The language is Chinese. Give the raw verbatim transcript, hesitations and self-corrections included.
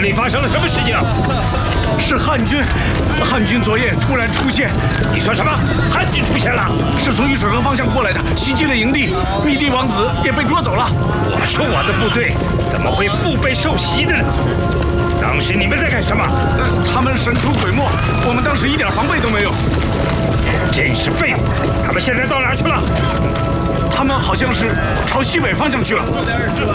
里发生了什么事情？ 是汉军，汉军昨夜突然出现。 你说什么？汉军出现了？ 是从玉水河方向过来的，袭击了营地，密地王子也被捉走了。 我说我的部队怎么会腹背受袭的呢？当时你们在干什么？ 呃、他们神出鬼没，我们当时一点防备都没有。 真是废物！他们现在到哪儿去了？ 他们好像是朝西北方向去了。